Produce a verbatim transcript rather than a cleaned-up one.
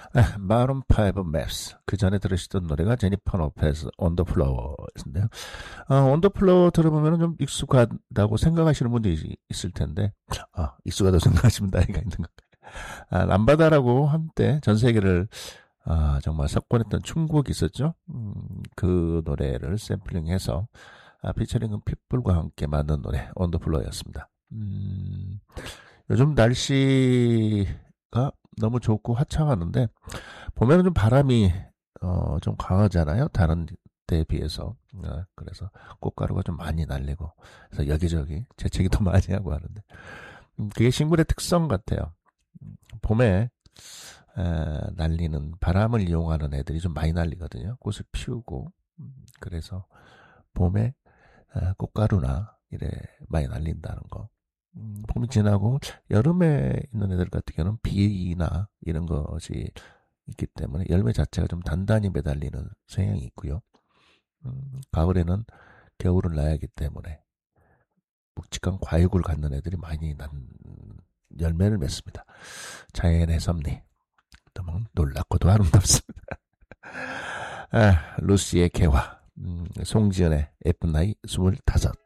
아, 마룬 파이브 맵스. 그 전에 들으시던 노래가 제니퍼 로페즈 On the Floor인데요. 어, On the Floor 들어보면 좀 익숙하다고 생각하시는 분들이 있을 텐데, 아, 익숙하다고 생각하시면 나이가 있는 건가요? 아, 람바다라고 한때 전 세계를 아, 정말 석권했던 춤곡이 있었죠. 음, 그 노래를 샘플링해서 아, 피처링은 핏불과 함께 만든 노래 On the Floor였습니다. 음, 요즘 날씨가 너무 좋고 화창하는데 봄에는 좀 바람이 어, 좀 강하잖아요. 다른 때에 비해서. 어, 그래서 꽃가루가 좀 많이 날리고 그래서 여기저기 재채기도 많이 하고 하는데 음, 그게 식물의 특성 같아요. 음, 봄에 에, 날리는 바람을 이용하는 애들이 좀 많이 날리거든요. 꽃을 피우고 음, 그래서 봄에 에, 꽃가루나 이래 많이 날린다는 거. 음, 봄이 지나고 여름에 있는 애들 같은 경우는 비나 이런 것이 있기 때문에 열매 자체가 좀 단단히 매달리는 성향이 있고요. 음, 가을에는 겨울을 나야 하기 때문에 묵직한 과육을 갖는 애들이 많이 난 열매를 맺습니다. 자연의 섭리 너무 놀랍고도 아름답습니다. 아, 루시의 개화, 음, 송지연의 예쁜 나이 스물다섯.